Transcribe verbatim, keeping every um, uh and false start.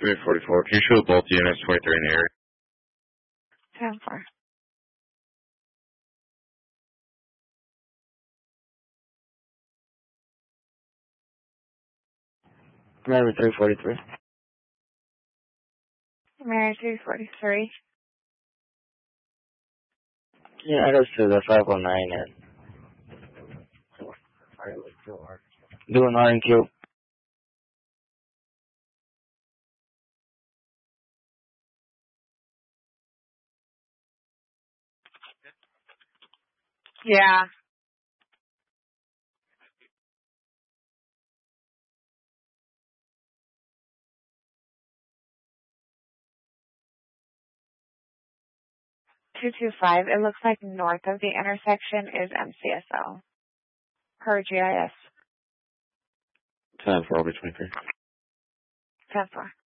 three forty-four. Can you show both units twenty-three in the area? ten four. Mary three forty-three. Mary three forty-three. Yeah, it goes to the five oh nine and doing R and Q. Yeah. two two five. It looks like north of the intersection is M C S L. Per G I S. ten four, between three. ten four.